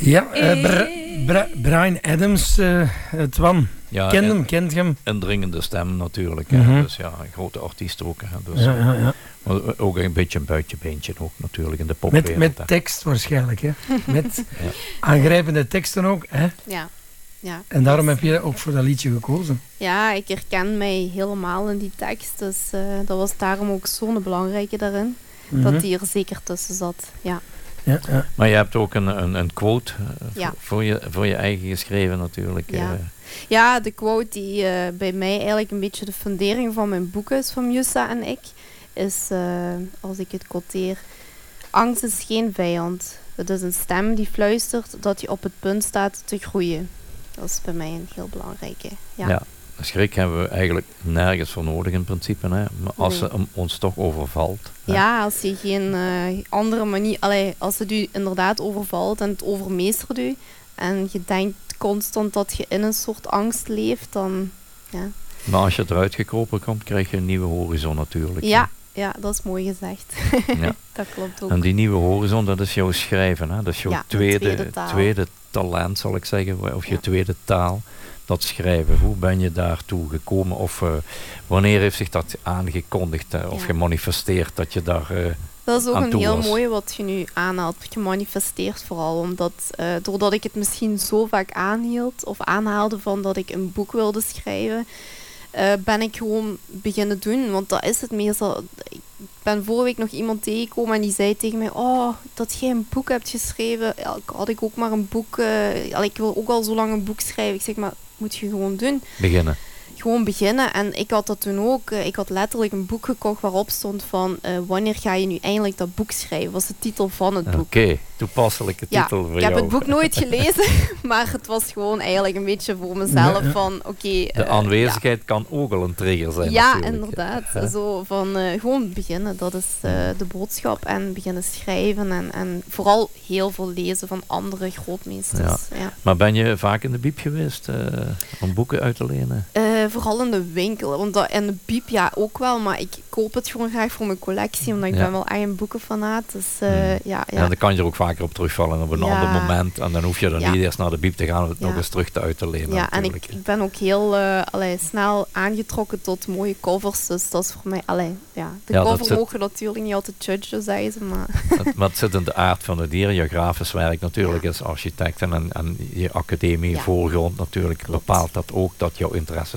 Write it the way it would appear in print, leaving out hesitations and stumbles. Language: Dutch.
Ja, Bryan Adams, Twan. Ja, Kent je hem? Een dringende stem natuurlijk. Mm-hmm. Dus ja, een grote artiest ook. Dus, Ja. Maar ook een beetje een buitenbeentje ook natuurlijk in de popwereld. Met tekst waarschijnlijk, hè? Met aangrijpende teksten ook, hè? Ja. En daarom heb je ook voor dat liedje gekozen. Ja, ik herken mij helemaal in die tekst. Dus dat was daarom ook zo'n belangrijke daarin. Mm-hmm. Dat die er zeker tussen zat. Ja. Maar je hebt ook een quote voor je eigen geschreven natuurlijk. Ja, de quote die bij mij eigenlijk een beetje de fundering van mijn boek is, van Jussa en ik, is, als ik het quoteer: angst is geen vijand. Het is een stem die fluistert dat je op het punt staat te groeien. Dat is bij mij een heel belangrijke. Ja. Schrik hebben we eigenlijk nergens voor nodig in principe. Hè? Maar als ze ons toch overvalt. Ja, als je geen andere manier... als het u inderdaad overvalt en het overmeestert u, en je denkt constant dat je in een soort angst leeft, dan... Ja. Maar als je eruit gekropen komt, krijg je een nieuwe horizon natuurlijk. Ja, dat is mooi gezegd. Ja. Dat klopt ook. En die nieuwe horizon, dat is jouw schrijven. Hè? Dat is jouw tweede talent, zal ik zeggen. Of je tweede taal. Dat schrijven. Hoe ben je daartoe gekomen? Of wanneer heeft zich dat aangekondigd of gemanifesteerd dat je daar dat is ook een heel mooi wat je nu aanhaalt. Gemanifesteerd vooral. Omdat doordat ik het misschien zo vaak aanhaalde van dat ik een boek wilde schrijven, ben ik gewoon beginnen doen. Want dat is het meestal. Ik ben vorige week nog iemand tegengekomen en die zei tegen mij: oh, dat jij een boek hebt geschreven. Ja, had ik ook maar een boek. Ik wil ook al zo lang een boek schrijven. Ik zeg, maar moet je gewoon doen. Gewoon beginnen. En ik had dat toen ook. Ik had letterlijk een boek gekocht waarop stond van wanneer ga je nu eindelijk dat boek schrijven? Was de titel van het boek. Oké, toepasselijke titel voor jou. Ik heb het boek nooit gelezen, maar het was gewoon eigenlijk een beetje voor mezelf van de aanwezigheid kan ook al een trigger zijn. Ja, natuurlijk. inderdaad. Zo van gewoon beginnen. Dat is de boodschap. En beginnen schrijven en vooral heel veel lezen van andere grootmeesters. Ja. Maar ben je vaak in de bieb geweest om boeken uit te lenen? Vooral in de winkel. Want in de bieb ook wel, maar ik koop het gewoon graag voor mijn collectie, omdat ik ben wel echt een boekenfanaat. Dus dan kan je er ook vaker op terugvallen op een ander moment. En dan hoef je er niet eerst naar de bieb te gaan om het nog eens terug uit te lenen. Ja, natuurlijk. En ik ben ook heel snel aangetrokken tot mooie covers. Dus dat is voor mij... de cover mogen natuurlijk niet altijd judgen, zeggen ze, maar... Maar het zit in de aard van het dier. Je grafisch werk natuurlijk als architect en je academie voorgrond natuurlijk bepaalt dat ook, dat jouw interesse